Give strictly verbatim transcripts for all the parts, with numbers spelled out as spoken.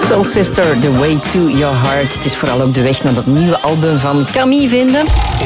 Soul Sister, The Way to Your Heart. Het is vooral ook de weg naar dat nieuwe album van Camille vinden.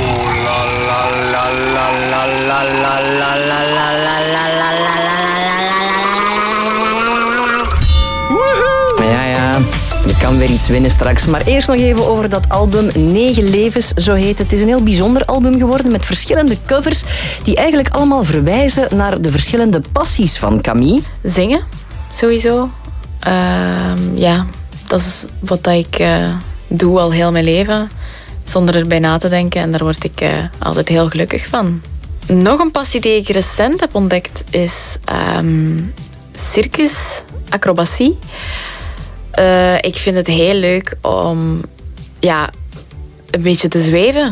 Ja, ja, je kan weer iets winnen straks. Maar eerst nog even over dat album Negen Levens, zo heet het. Het is een heel bijzonder album geworden met verschillende covers die eigenlijk allemaal verwijzen naar de verschillende passies van Camille. Zingen, sowieso. Uh, ja, dat is wat ik uh, doe al heel mijn leven. Zonder erbij na te denken. En daar word ik uh, altijd heel gelukkig van. Nog een passie die ik recent heb ontdekt is um, circus, acrobatie. Uh, ik vind het heel leuk om ja, een beetje te zweven.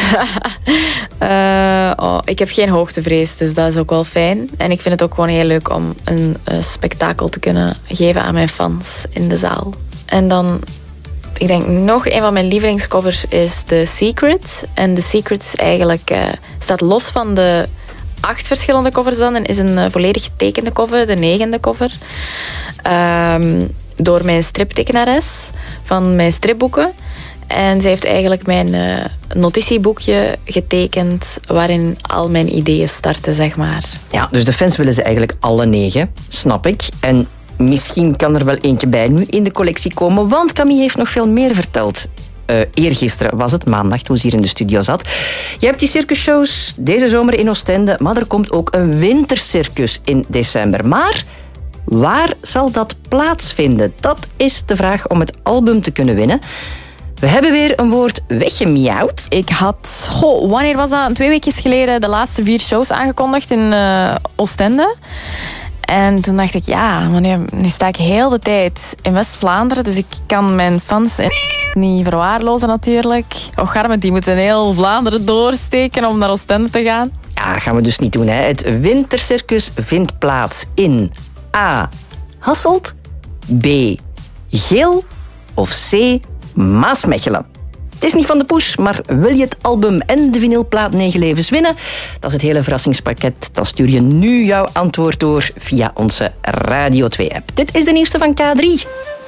uh, oh, ik heb geen hoogtevrees, dus dat is ook wel fijn. En ik vind het ook gewoon heel leuk om een, een spektakel te kunnen geven aan mijn fans in de zaal. En dan, ik denk nog een van mijn lievelingscovers is The Secret. En The Secret is eigenlijk, uh, staat los van de acht verschillende covers dan en is een uh, volledig getekende cover, de negende cover. Um, door mijn striptekenares van mijn stripboeken. En zij heeft eigenlijk mijn uh, notitieboekje getekend waarin al mijn ideeën starten, zeg maar. Ja, dus de fans willen ze eigenlijk alle negen, snap ik. En misschien kan er wel eentje bij nu in de collectie komen, want Camille heeft nog veel meer verteld. Uh, eergisteren was het, maandag, toen ze hier in de studio zat. Je hebt die circusshows deze zomer in Oostende, maar er komt ook een wintercircus in december. Maar waar zal dat plaatsvinden? Dat is de vraag om het album te kunnen winnen. We hebben weer een woord weggemiauwd. Ik had, goh, wanneer was dat? Twee weken geleden de laatste vier shows aangekondigd in uh, Oostende. En toen dacht ik, ja, maar nu, nu sta ik heel de tijd in West-Vlaanderen, dus ik kan mijn fans niet verwaarlozen natuurlijk. Och, arme, die moeten heel Vlaanderen doorsteken om naar Oostende te gaan. Ja, dat gaan we dus niet doen, hè. Het wintercircus vindt plaats in A. Hasselt, B. Geel of C. Maasmechelen. Het is niet van de push, maar wil je het album en de vinylplaat Negen Levens winnen? Dat is het hele verrassingspakket. Dan stuur je nu jouw antwoord door via onze Radio twee app. Dit is de nieuwste van K drie.